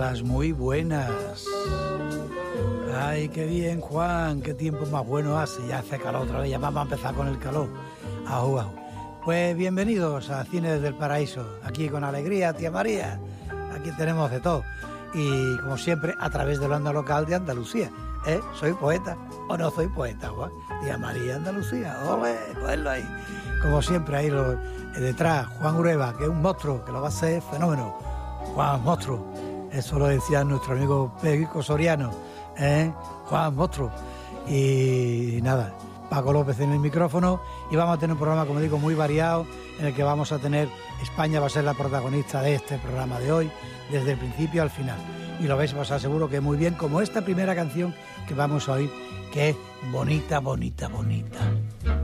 las muy buenas. Ay, qué bien, Juan, qué tiempo más bueno hace. Ya hace calor otra vez, ya vamos a empezar con el calor. Ajú, ajú. Pues bienvenidos a Cine desde el Paraíso, aquí con alegría, tía María. Aquí tenemos de todo. Y como siempre, a través de la onda local de Andalucía. ¿Soy poeta o no soy poeta, Juan? Tía María Andalucía, ¡ole! Cogerlo ahí. Como siempre, ahí detrás, Juan Ureva, que es un monstruo, que lo va a hacer fenómeno. Juan Monstruo, eso lo decía nuestro amigo Perico Soriano, Juan Monstruo. Y nada, Paco López en el micrófono, y vamos a tener un programa, como digo, muy variado, en el que vamos a tener, España va a ser la protagonista de este programa de hoy, desde el principio al final. Y lo vais, os aseguro que muy bien, como esta primera canción que vamos a oír, que es bonita, bonita, bonita.